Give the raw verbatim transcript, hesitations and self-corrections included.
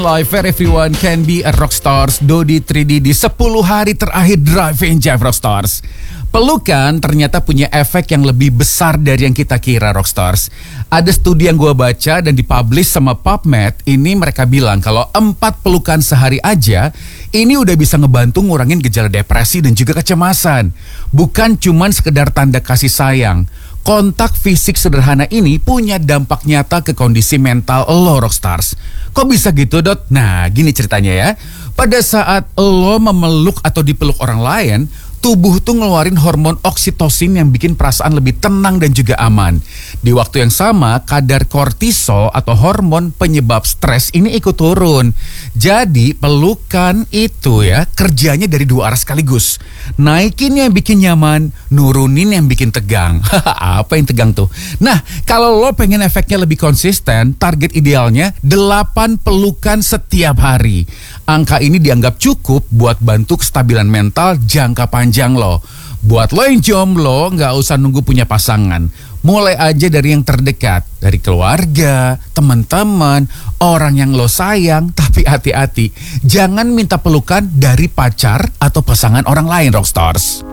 life where everyone can be a rockstars. Dodi tiga D di sepuluh hari terakhir Drive and Jive Rockstars. Pelukan ternyata punya efek yang lebih besar dari yang kita kira, Rockstars. Ada studi yang gue baca dan dipublish sama PubMed. Ini mereka bilang kalau empat pelukan sehari aja, ini udah bisa ngebantu ngurangin gejala depresi dan juga kecemasan. Bukan cuman sekedar tanda kasih sayang. Kontak fisik sederhana ini punya dampak nyata ke kondisi mental lo, Rockstars. Kok bisa gitu, Dot? Nah, gini ceritanya ya. Pada saat lo memeluk atau dipeluk orang lain, tubuh tuh ngeluarin hormon oksitosin yang bikin perasaan lebih tenang dan juga aman. Di waktu yang sama, kadar kortisol atau hormon penyebab stres ini ikut turun. Jadi pelukan itu ya kerjanya dari dua arah sekaligus. Naikin yang bikin nyaman, nurunin yang bikin tegang. Apa yang tegang tuh? Nah, kalau lo pengen efeknya lebih konsisten, target idealnya delapan pelukan setiap hari. Angka ini dianggap cukup buat bantu kestabilan mental jangka panjang lo. Buat lo yang jomblo, nggak usah nunggu punya pasangan. Mulai aja dari yang terdekat, dari keluarga, teman-teman, orang yang lo sayang. Tapi hati-hati, jangan minta pelukan dari pacar atau pasangan orang lain, Rockstars.